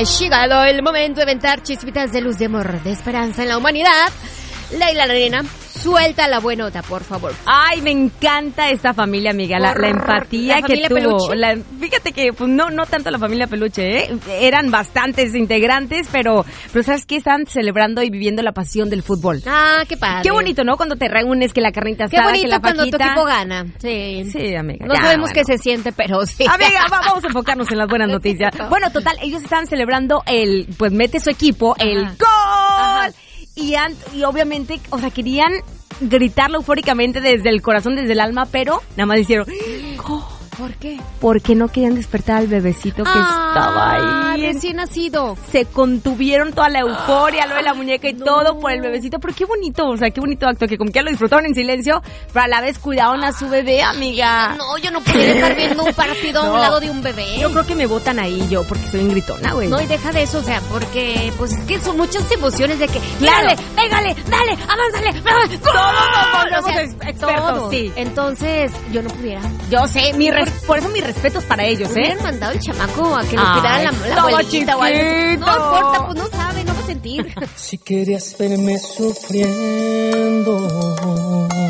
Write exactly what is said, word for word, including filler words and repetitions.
Ha llegado el momento de aventar chispitas de luz, de amor, de esperanza en la humanidad. Leila Arena, suelta la buenota, por favor. Ay, me encanta esta familia, amiga. La, la empatía ¿La que tuvo. Peluche? La, fíjate que pues, no no tanto la familia Peluche, ¿eh? Eran bastantes integrantes, pero, pero ¿sabes qué? Están celebrando y viviendo la pasión del fútbol. Ah, qué padre. Qué bonito, ¿no? Cuando te reúnes, que la carnita Qué asada, bonito que la cuando fajita. tu equipo gana. Sí, Sí, amiga. No ya, sabemos bueno. qué se siente, pero sí. Amiga, va- vamos a enfocarnos en las buenas noticias. Bueno, total, ellos estaban celebrando el, pues mete su equipo, el Ajá. gol. Ajá. Y, an- y obviamente, o sea, querían gritarlo eufóricamente desde el corazón, desde el alma, pero nada más hicieron, "Oh", ¿Por qué? porque no querían despertar al bebecito que estaba Ah, ahí. recién nacido. Se contuvieron toda la euforia, lo de la muñeca y todo por el bebecito. Pero qué bonito, o sea, qué bonito acto, que como que ya lo disfrutaron en silencio, pero a la vez cuidaron a su bebé, amiga. No, yo no pudiera estar viendo un partido a No. un lado de un bebé. Yo creo que me botan ahí yo, porque soy en gritona, güey. No, y deja de eso, o sea, porque pues es que son muchas emociones de que Claro. dale, pégale, dale, avánzale, ¡gol! Todos nos volvemos O sea, ex- expertos, todos. sí. Entonces, yo no pudiera. Yo sé, mi res- por eso mis respetos para ellos, ¿eh? Hubieran mandado el chamaco a que lo Ay, cuidara la, la estaba abuelita o algo así. chiquito. No importa, pues no sabe, no va a sentir. Si querías verme sufriendo,